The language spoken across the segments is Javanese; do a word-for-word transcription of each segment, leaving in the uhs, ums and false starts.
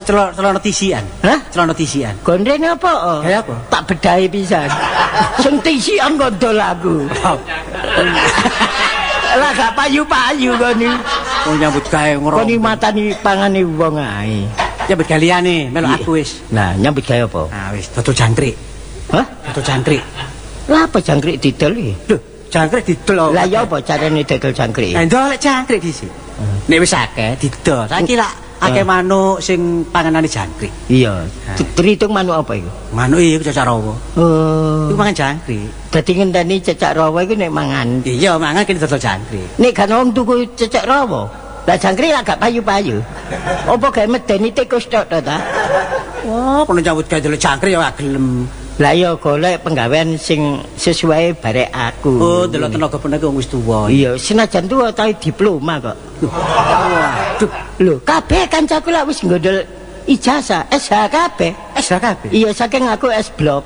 celana celana tisian. Hah? Celana tisian. Gondrene apa? Gaya apa? Tak bedahi pisan. Sing tisian gondol aku. Lah gak payu-payu koni. Wong nyambut gawe ngrono. Koni matani pangane wong ae. Nyambut gawe liyane, melu aku wis. Nah, nyambut gawe apa? Ah wis dodol jangkrik. Hah? Dodol jangkrik. Lah apa jangkrik didol iki? Lho, jangkrik didol. Lah ya apa carane dodol jangkrik? Lah ndolek jangkrik dhisik. Nek wis akeh didol. Saiki lak akeh manuk sing panganane jangkrik. Iya. Terhitung manuk apa iku? Manuk iki cecak rawa. Oh. Iku mangan jangkrik. Dadi ngenteni cecak rawa iku nek mangan. Iya, mangan kene dodol jangkrik. Nek kan wong tuku cecak rawa, lah jangkrik lah gak payu-payu. Apa gawe medeni tikus tok to ta? Wah, kono nyambut gawe dodol jangkrik ya gelem. Lah ya golek penggawean sing sesuai barek aku. Oh, delok tenaga peneku wis tuwa. Iya, senajan tuwa tau diploma kok. Waduh, Lho, kabeh kancaku lak wis nggodol ijazah S H kabeh. es ra kabeh. Iya, saking aku S blok.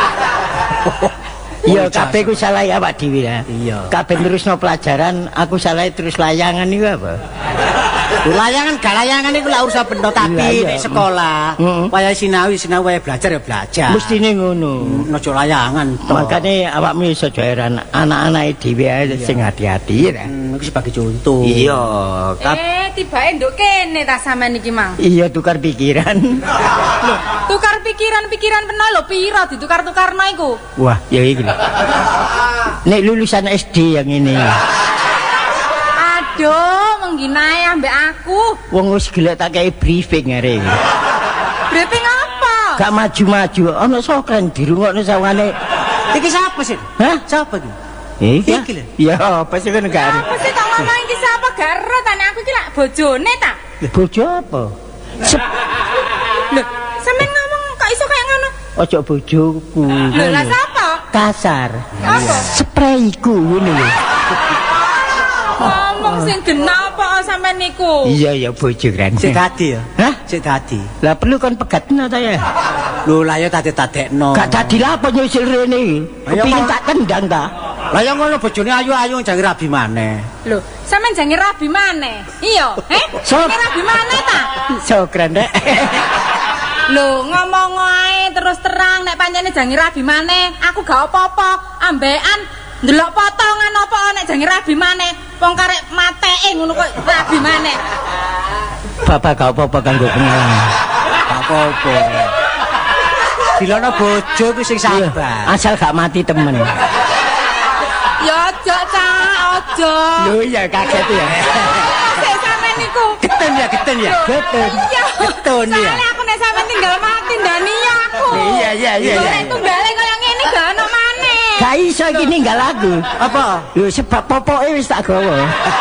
Iya, kabeh ku salah ya Pak Dewi ya. Iya. Kabeh terusno pelajaran, aku salah terus layangan iku apa? Layangan gak layangan iku lak urusan benda tapi Iya, iya. nek sekolah, Heeh. waya sinau sinau waya belajar ya belajar. Mestine ngono. Nojo layangan to. Makane awakmu iso heran anak-anake dhewe ae sing hati-hati ya. Hmm, iku sebagai contoh. Iya, kap Eh, tibake nduk kene ta sampean iki, Mang. iya tukar pikiran. Tukar pikiran-pikiran peno lho piro ditukar-tukarno iku? Wah, ya iki lho. Nek lulusan S D yang ini. Aduh, mengginae ambek aku. Wong wis gelek tak kei briefing arek iki. Briefing apa? Gak maju-maju, ana sokren dirungokno sawangane. Iki sapa sih? Hah? Sapa iki? Iki? Iki lho. Ya, apa sih kan gak Apa sih tak ngomong iki sapa gak ero tane aku iki lak bojone ta? bojo apa? Sep Lho, sampean ngomong kok iso kayak ngono? ojo bojoku. Lho, lah sapa? Kasar. Apa? Sprayku ngene lho. Ngomong sing genah apa sampean niku? Iya ya bojo kan. Sik dadi ya? Hah? Sik dadi. Lah perlu kan pegatno ta ya? Lho lah ya tadi-tadekno. Gak dadi lah apa nyusul rene. Ayo, Kepingin Pak. tak tendang ta. Lah ya ngono bojone ayu-ayu jange rabi maneh. Lho, sampean jange rabi maneh. Iya, eh? So- Jange rabi maneh ta? Sokren rek. Lho, ngomong ae terus terang nek pancene jange rabi maneh, aku gak apa-apa. Ambekan ndelok potongan apa nek jange rabi maneh. Wong karek mateke ngono kok rabi maneh. Bapak gak apa-apa kanggo pengalaman. Gak apa-apa. Dilono bojo ku sing sabar. Asal gak mati temen. Ya ojo cah, ojo. Lho iya kaget ya. Sik sampean niku. Geten ya, geten ya. Geten. Iya. Getun ya. Soale aku nek sampean tinggal mati ndani aku. Iya iya iya. Lho, iya. nek tunggale kaya ngene gak ono maneh. Gak iso iki ninggal aku. Apa? Lho sebab popoke wis tak gawa.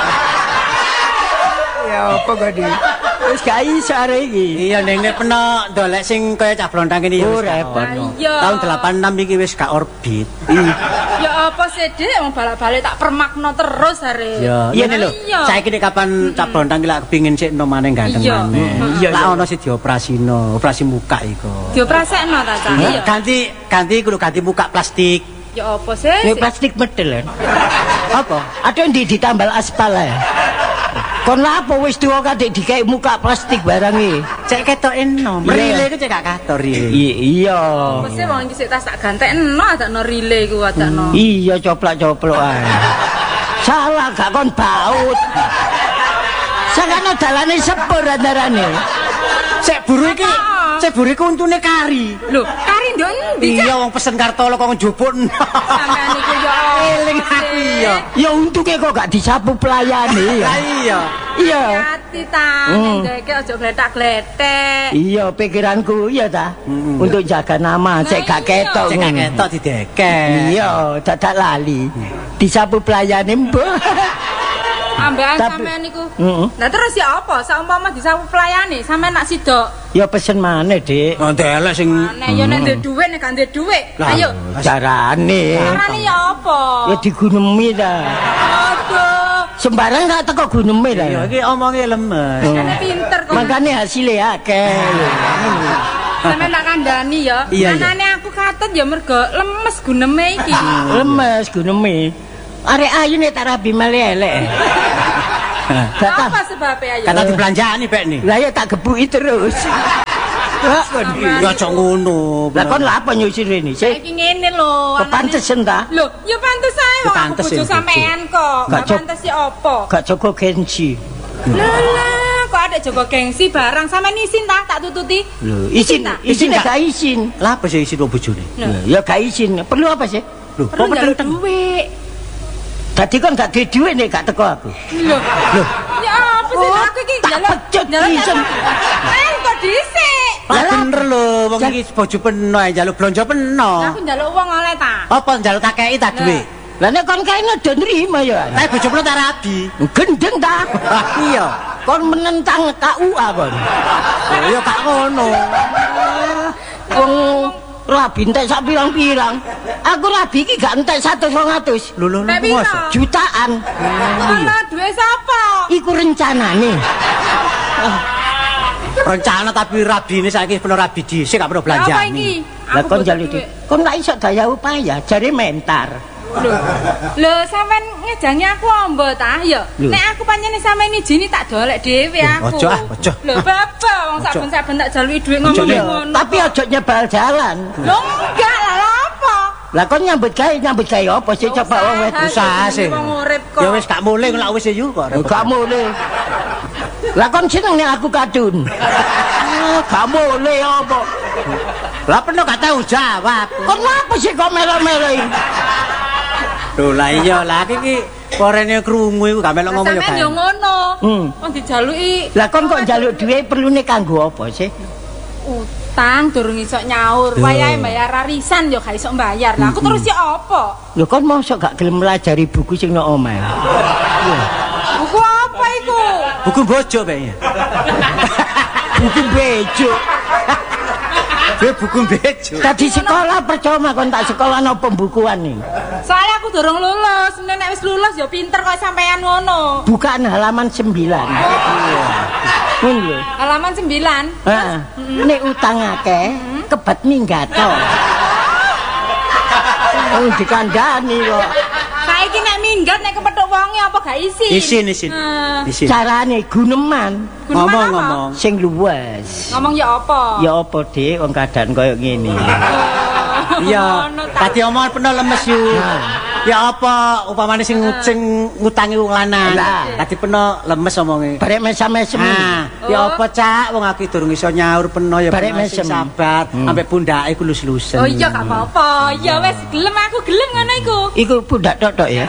Ya apa kok di? Wis gak iso arek iki. Iya ning nek peno ndolek sing kaya cah blontang kene ya. Oh, wis gak repot. ono. Iya. Tahun delapan puluh enam iki wis gak orbit. Ya apa sih Dek, wong balak-balik tak permakno terus are. Ya, Iya, iya lho. iya. Saiki nek kapan cah blontang iki lak kepengin sik nom maneh ganteng Iya. maneh. Iya, Lah iya. ono sing dioperasino, operasi muka iku. Dioprasekno ta Cah? Iya. Ganti ganti kudu ganti muka plastik. Ya apa sih? Nek plastik medel. Apa? Ada ndi ditambal aspal ya. Kon lapo wis tuwa kadek dikek muka plastik barang iki. Cek ketok enom. Iya. Rile iku cek gak kator rile. Iya. Apa sih wong iki sik tas tak gantekno adakno relay ku adakno. Iya coplak-coplok ae. Salah gak kon baut. Sakane dalane sepur antarane. Cek buru iki, cek buru iki untune kari. Lho, kari nduk endi? Iya wong pesen kartolo kok njupuk. Sampeyan iku ya Eling aku iya. Ya untuke kok gak disapu pelayane. Lah iya. Iya. hati ta, Hmm. ndeke aja gletak-gletek. Iya pikiranku iya ta. Untuk jaga nama cek gak ketok. Cek gak ngono. ketok dideket. Iya, dadak lali. Disapu pelayane mbah. Ambekan Tapi- sampean niku. Heeh. Lah terus ya apa? Saumpama disapu pelayane, sampean nak sidok. Ya pesen maneh, Dik. Oh, ndelek sing Nek ya nek ndek dhuwit nek gak ndek dhuwit. Lah, Ayo. Carane. Carane ya apa? Ya digunemi ta. Aduh. Sembarang gak teko guneme ta. iya iki omonge lemes. Jane pinter kok. Makane hasilnya akeh. Sampeyan tak kandhani ya. Iya, iya. Anane aku katut ya mergo lemes guneme iki. Lemes guneme. Arek ayu nek tak rabi malih elek. Gak Apa sebabnya ayo? Kata dibelanjani bek nih. Lah ya tak gebuki terus. Ya aja ngono. Lah kon lha apa nyusun rene sih? Iki ngene lho. Kepantesen ta? Lho, ya pantes ae wong aku Pantes bojo ya, sampean kok. Gak Gak cocok. pantes si opo? Gak jaga gengsi. Lah, kok ada jaga gengsi barang sampean isin ta tak tututi? Lho, izin ta? izin Izin gak izin. Lah apa sih isi do bojone? Ya gak izin. Perlu apa sih? Lho, Perlu kok njaluk medeng? duit. Tadi kan gak duwe duit nek gak teko aku. Lho. Ya apa sih Oh, aku iki tak njaluk pecut njaluk izin. Eh, kok dhisik. Lah Lah, bener lho, wong iki bojo peno ae njaluk blonjo peno. Lah aku njaluk uang oleh ta. Apa njaluk takeki ta dhuwit? Lah nek kon kae do nrimo ya. Tapi bojo peno tak rabi. Gendeng ta? Iya. Kon menentang K U A kon. Lho ya gak ngono. Wong rabi entek sak pirang-pirang. Aku rabi iki gak entek seratus dua ratus. Lho lho Nek lho. piro? Jutaan. Lah duwe sapa? Iku rencanane. Rencana tapi rabi ini saiki peno rabi dhisik gak peno Lah apa belanjani. iki? Lah Aku kon butuh njaluk duit. di. Kon gak iso daya upaya, jare mentar. Lho, lho sampean ngejangi aku ombo ta? Ya. Lho. Nek aku pancene sampean izini tak dolek dhewe aku. Ojo ah, ojo. Lho, baba wong saben-saben tak jaluki dhuwit ngomong Iya, ngono. tapi aja nyebal jalan. Lho enggak lah lha apa? Lah kon nyambut gawe nyambut gawe apa sih coba wong wis Usaha sih. Wong urip kok. Ya wis gak mulih lak wis yu kok. gak boleh. Lah kon seneng nek aku kadun. Ah, gak boleh apa. Lah peno gak tau jawab. Kon apa sih kok melo-melo iki? Lho lah iya lah iki korene krungu iku gak melok ngomong ya Sampean yo kan. ngono. Hmm. Wong dijaluki Lah kon kok njaluk dhuwit perlune kanggo apa sih? utang durung iso nyaur. Wayahe bayar arisan yo gak iso mbayar. Lah aku terus ya apa? Lho kon mosok gak gelem melajari buku sing nang omah. Buku apa iku? Buku bojo bae. Buku bejo. Kuwi buku bejo. Tadi sekolah percuma kon tak sekolah no pembukuan nih. Soalnya aku durung lulus. Nek wis lulus yo pinter kok sampean ngono. Bukaan halaman sembilan. Ngono lho. Halaman sembilan. Heeh. Nek utang akeh kebat minggato. Oh dikandani kok. Saiki nek minggat nek kepethuk wonge apa gak isin? Isin isin. Nah, Isin. Carane guneman Guneman Ngomong apa? ngomong. sing luwes. Ngomong ya apa? Ya apa Dik wong keadaan koyo ngene. Iya, Ngono ta. tadi omongan peno lemes yu. Nah. Ya apa upamane sing sing ngutangi wong lanang. Lah. Tadi peno lemes omonge. Barek mesam-mesem. Ah, ya apa cak wong aku durung iso nyaur peno ya Barek peno sing mesem. sabar ambek pundake ku lus-lusen. Oh iya gak apa-apa. Ya wis gelem aku gelem ngono iku. Iku pundak tok ya.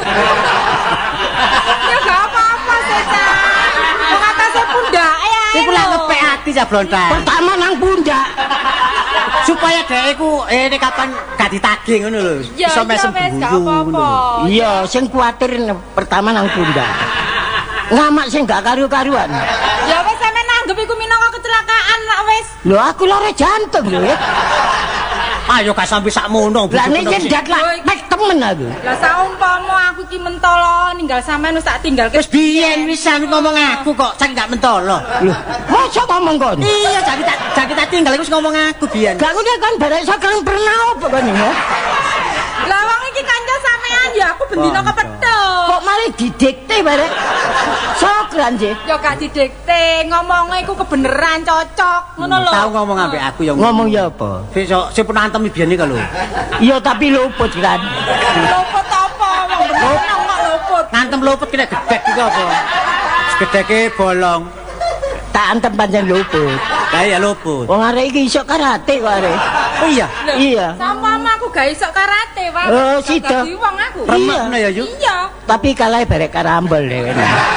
Ya gak apa-apa sih, Cak. Wong atase pundake ae. Iku lak lho. ngepek ati jablontan. Pertama nang pundak. Supaya dhek iku eh nek kapan gak ditagih ngono lho. Ya, Iso ya mesem wis gak guyu ngono apa-apa. lho. Iya, sing kuwatir pertama nang pundak. Ngamak sing gak karu-karuan. Ya wis sampe nanggep iku minangka kecelakaan lah wis. Lho aku lore jantung lho ya. Ayo gak sampe sakmono. Lah nek ndak lah pek temen aku. Lah saumpama aku iki mentolo ninggal sampean wis tak tinggalke. Wis biyen wisan ngomong aku kok cak gak mentolo. Lho, mosok ngomong kon. Iya, jadi tak jadi tak tinggal iku wis ngomong aku biyen. Gak ngono kan barek sakelang pernah apa kon ya? Lah wong iki kanca sampean ya aku bendina kepethuk. Kok malah didikte barek. Sokran sih. Ya gak didikte, ngomongnya iku kebeneran cocok. Ngono lho. Tahu ngomong ambek aku ya Ngomong ya apa? Besok si penantem biyen iki lho. Iya tapi luput kan. Luput apa? Wong berenang kok luput. Ngantem luput kena gedek iki apa? Gedeke bolong. Tak antem pancen luput. Lah ya luput. Wong arek iki iso karate kok arek. Oh iya. Lho, Iya. Sampama aku gak iso karate, Pak. Oh, Gak sida. dadi wong aku. Remek ngono ya, Yu? Iya. Tapi kalah barek karambol deh.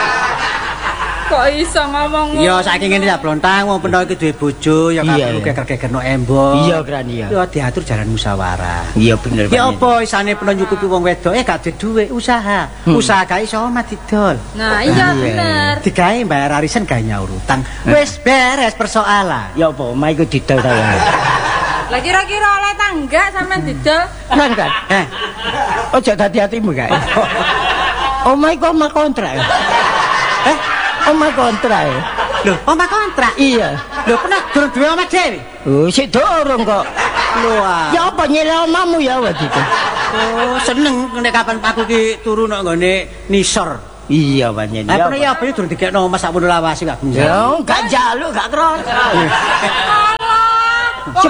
Kok iso ngomong ngono? Ya saiki ngene ya blontang wong peno iki duwe bojo ya Iya, kabeh iya. geger-gegerno embong. Iya kan iya. Ya diatur jalan musyawarah. Iya bener Ya Pak. apa isane peno nyukupi wong wedok eh gak duwe duwe usaha. Hmm. Usaha gak iso omah didol. Nah, iya Iya. bener. Digawe bayar arisan gak nyaur utang. Wis beres persoalan. Ya apa omah iku didol ta ya. Lah kira-kira oleh tangga sampean didol? Kan kan. Eh, Ojo hati-hatimu kae. Omah iku omah kontrak. eh, Omah kontrak. lho, omah kontrak. Iya. Lho, pernah durung duwe omah dhewe. Oh, sik dorong kok. Lho, ah. Ya apa nyele omahmu ya waktu itu. Oh, seneng nek kapan aku ki turu nang nggone nisor. Iya pancen. Lah pernah ya apa iki durung dikekno omah sakmono lawase gak bisa. Ya, gak njaluk, gak kroco. Alah,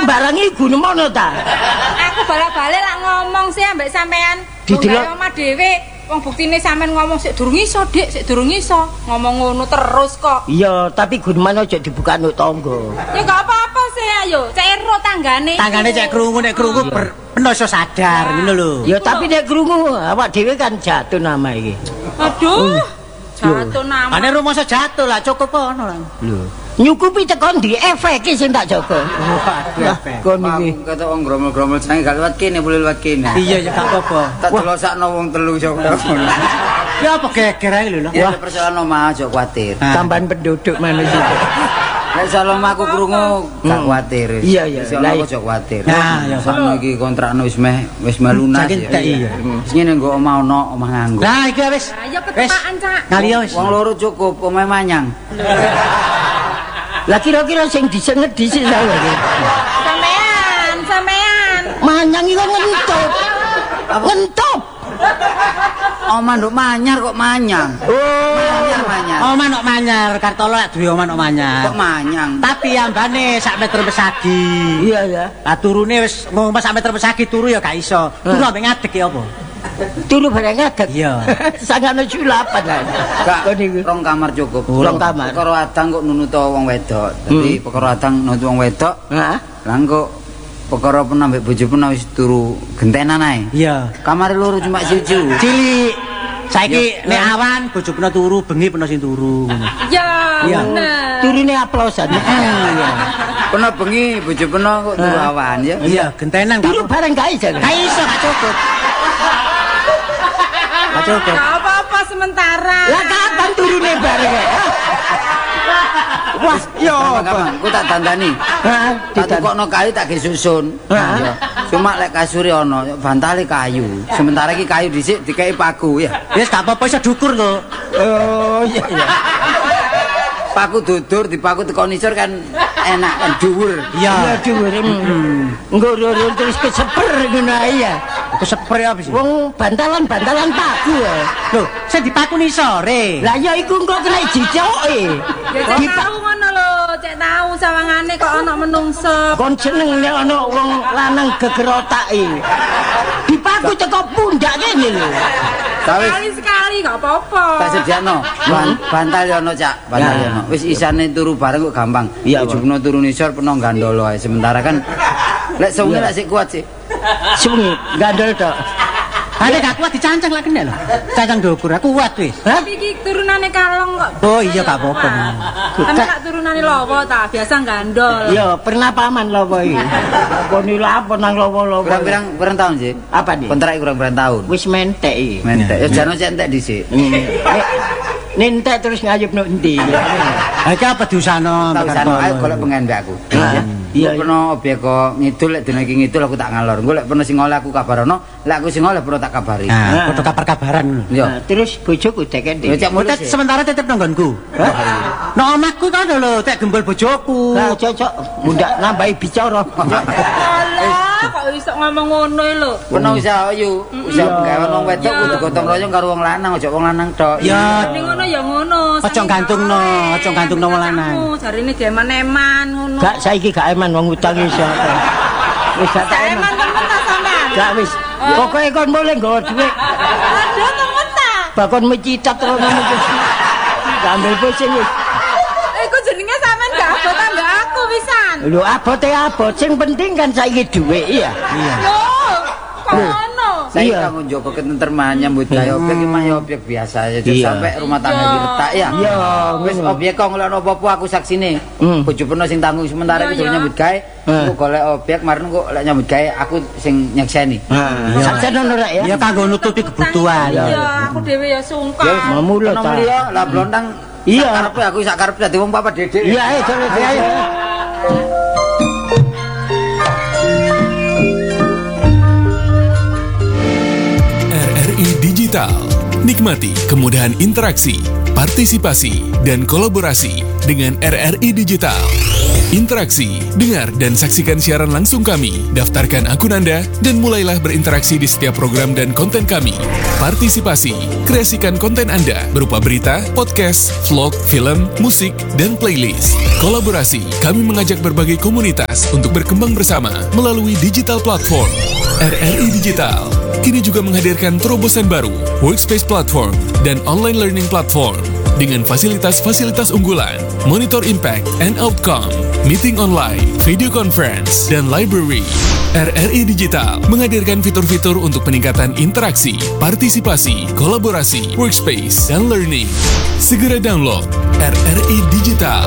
sembarangi gune mono ta. Aku bala-balik lak ngomong sih ambek sampean. Didelok omah dhewe. Wong buktine sampean ngomong sik durung iso, Dik, sik durung iso. Ngomong ngono terus kok. Iya, tapi gune mono aja dibuka nduk tangga. Ya gak apa-apa sih ayo, cek ero tanggane. Tanggane cek krungu nek krungu peno iso sadar ngono lho. Ya tapi nek krungu awak dhewe kan jatuh nama iki. Aduh. Jatuh nama. Ane rumoso jatuh lah cukup ono lah. Lho. Nyukupi tekan di efek sing tak jaga. Waduh, kon iki. Kata wong gromol-gromol seneng gak lewat kene, boleh lewat kene. Iya ya gak apa-apa. Tak delosakno wong telu sok. Ya apa geger ae lho. Ya persoalan omah aja kuwatir. Tambahan penduduk manusia. Nek salom aku krungu gak kuwatir. Iya iya. Lah aja kuwatir. Nah, ya sakno iki kontrakno wis meh wis meh lunas ya. Iya. Wis ngene nggo omah ono, omah nganggo. Lah iki wis. Ayo ketepaan, Cak. Kali wis. Wong loro cukup, omah manyang. Lah kira-kira sing disenget dhisik sawe. Sampean, sampean. Manyang iku ngentut. Ngentut. Omah nduk manyar kok manyang. Oh, Manyar manyar. Omah nok manyar, Kartolo lek duwe omah nok manyar. Kok manyang? Tapi ambane sak meter pesagi. iya ya. Lah turune wis ngomong sak meter pesagi turu ya gak iso. Turu ambek ngadeg ya apa? Turu bareng ngadeg. Iya. Sangane julapan lah. Gak, Kon iki. rong kamar cukup. Rong kamar. Perkara adang kok nunut wong wedok. Dadi perkara adang nunut wong wedok. Heeh. Lah engko perkara pun ambek bojo pun wis turu gentenan ae. Iya. Kamare loro cuma siji. Cilik. Saiki nek awan bojo peno turu, bengi peno sing turu ngono. Ya, Iya. bener. Turune aplosan. Iya. Peno bengi bojo peno kok turu awan ya. Iya, gentenan Turu gak. bareng gak iso. Gak iso gak cukup. Gak cukup. Gak apa-apa sementara. Lah kapan turune bareng? Wah, yo. Kapan? Ku tak dandani. Heeh, Tak tukokno kali tak ge susun. Heeh. Ya. Cuma lek kasure ono, bantale kayu. Sementara iki kayu dhisik dikei paku ya. Wis gak apa-apa iso dukur kok. Oh, iya iya. Paku dudur dipaku teko nisor kan enak kan dhuwur. Iya, Iya. dhuwur. Engko ora terus keseper ngono ae ya. Kesepre apa sih? Wong bantalan-bantalan paku ya. Lho, sing dipakuni sore. Lah ya iku engko kena jicoke. Ya cek tahu ngono lho, cek tahu sawangane kok ana menungso. Kon seneng nek ana wong lanang geger otake. Dipaku teko pundak kene lho. Sawis Sekali-sekali gak apa-apa. tak sediakno. Ban- Bantal yo ono, Cak. Bantal yo ono. Wis isane turu bareng kok gampang. Iya, Ujungno turu nisor peno gandolo ae. Sementara kan lek sewengi lek sik kuat sih. Sungi gandol tok. Ane gak kuat dicancang lak kena lho. Cancang ndukur, aku kuat wis. Tapi iki turunane kalong kok. Oh iya gak apa-apa. Sampe tak turunane lowo ta, biasa gandol. Ya, pernah paman lho iki. Kon iki lapo nang lowo-lowo. Kurang-kurang kurang tahun sih. Apa nih? Kontrak kurang berapa tahun? Wis mentek iki. Mentek. Ya jano cek entek dhisik. Nentek terus ngayup no endi. Ha iki apa diusano? Tak usah ayo golek pengen mbek aku. Ya. Iya, Iya, pernah obyek kok ngidul lek dina iki ngidul aku tak ngalor. Engko lek pernah sing oleh aku kabarono, lek aku sing oleh pernah tak kabari. Nah, foto kabar-kabaran ngono. Yo. Nah, terus bojoku deket Ya cek mulai Mutet sementara tetep nang nggonku. Nang omahku kan lho, tek gembel bojoku. Lah cocok mundak nambahi bicara. Alah, kok iso ngomong ngono lho. Pernah usaha ayu, usaha penggawean wong wedok kudu gotong royong karo wong lanang, aja wong lanang tok. Ya, Ning ngono ya ngono. Aja gantungno, aja gantungno wong lanang. Jarine geman-eman ngono. Gak saiki gak eman wong utang iso. Wis gak tak eman. Eman temen ta sampean? Gak wis. Pokoke kon boleh nggawa dhuwit. Aduh temen ta. Bakon mecitat terus ngono wis. Gak ambil pusing wis. Iku jenenge sampean gak abot ambek aku pisan. Lho abote abot, sing penting kan saiki dhuwit iya. Iya. Loh, kok ngono? Saya Iya. kamu njogo ketenterman nyambut gawe obyek iki mah ya obyek biasa aja Iya. sampai rumah tangga Iya. diletak ya. Iya, Wis ngono. obyek kok ngelokno apa-apa aku saksine. Hmm. Bojo peno sing tanggung sementara Iya, iki iya. nyambut gawe. Hmm. Aku golek obyek marun kok lek nyambut gawe aku sing nyekseni. Nah, sakjane ono rek ya. Ya kanggo nutupi kebutuhan. Iya, aku dhewe ya Ya sungkan. Mamula Ono ta. muli yo lah blondang. Iya. Karepe aku sak karepe dadi wong papa dedek. Iya, ayo jare ayo. R R I Digital. Nikmati kemudahan interaksi, partisipasi, dan kolaborasi dengan R R I Digital. Interaksi, dengar dan saksikan siaran langsung kami. Daftarkan akun Anda dan mulailah berinteraksi di setiap program dan konten kami. Partisipasi, kreasikan konten Anda berupa berita, podcast, vlog, film, musik, dan playlist. Kolaborasi, kami mengajak berbagai komunitas untuk berkembang bersama melalui digital platform. R R I Digital kini juga menghadirkan terobosan baru, workspace platform, dan online learning platform. Dengan fasilitas-fasilitas unggulan, monitor impact and outcome, meeting online, video conference, dan library. R R I Digital menghadirkan fitur-fitur untuk peningkatan interaksi, partisipasi, kolaborasi, workspace, dan learning. Segera download R R I Digital.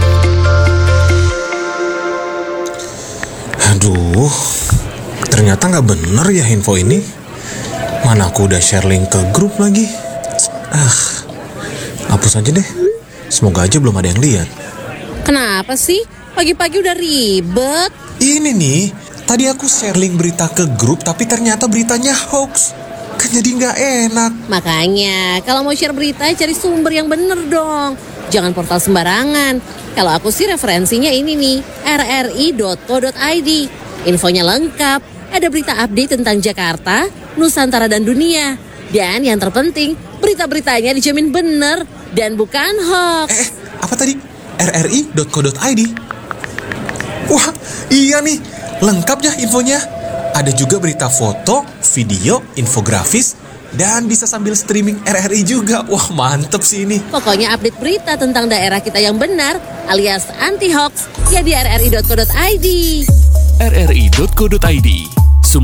Aduh, ternyata nggak bener ya info ini. Mana aku udah share link ke grup lagi. Ah, hapus aja deh. Semoga aja belum ada yang lihat. Kenapa sih? Pagi-pagi udah ribet. Ini nih, tadi aku share link berita ke grup, tapi ternyata beritanya hoax. Kan jadi nggak enak. Makanya, kalau mau share berita, cari sumber yang bener dong. Jangan portal sembarangan. Kalau aku sih referensinya ini nih, r r i dot co dot i d. Infonya lengkap, ada berita update tentang Jakarta, Nusantara, dan dunia. Dan yang terpenting, berita-beritanya dijamin bener dan bukan hoax. Eh, apa tadi? r r i dot co dot i d. Wah, iya nih, lengkap ya infonya. Ada juga berita foto, video, infografis, dan bisa sambil streaming R R I juga. Wah, mantep sih ini. Pokoknya update berita tentang daerah kita yang benar, alias anti-hoax, ya di r r i dot co dot i d. r r i dot co dot i d